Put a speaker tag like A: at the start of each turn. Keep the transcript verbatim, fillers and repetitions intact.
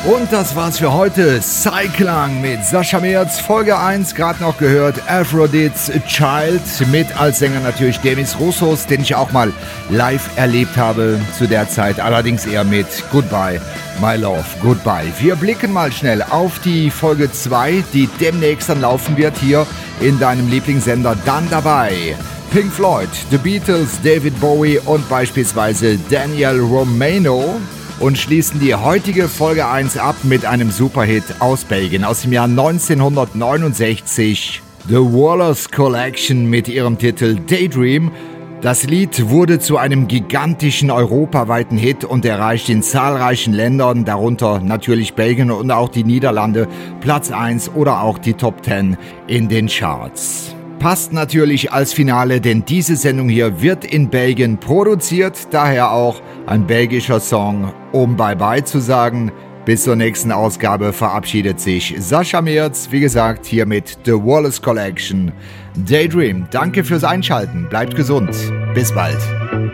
A: Und das war's für heute. Cyclang mit Sascha Merz, Folge eins, gerade noch gehört, Aphrodite's Child, mit als Sänger natürlich Demis Roussos, den ich auch mal live erlebt habe zu der Zeit, allerdings eher mit Goodbye, My Love, Goodbye. Wir blicken mal schnell auf die Folge zwei, die demnächst dann laufen wird hier in deinem Lieblingssender Dann dabei. Pink Floyd, The Beatles, David Bowie und beispielsweise Daniel Romano. Und schließen die heutige Folge eins ab mit einem Superhit aus Belgien aus dem Jahr neunzehnhundertneunundsechzig. The Wallace Collection mit ihrem Titel Daydream. Das Lied wurde zu einem gigantischen europaweiten Hit und erreicht in zahlreichen Ländern, darunter natürlich Belgien und auch die Niederlande, Platz eins oder auch die Top zehn in den Charts. Passt natürlich als Finale, denn diese Sendung hier wird in Belgien produziert, daher auch ein belgischer Song, um Bye-Bye zu sagen. Bis zur nächsten Ausgabe verabschiedet sich Sascha Merz, wie gesagt, hier mit The Wallace Collection. Daydream, danke fürs Einschalten, bleibt gesund, bis bald.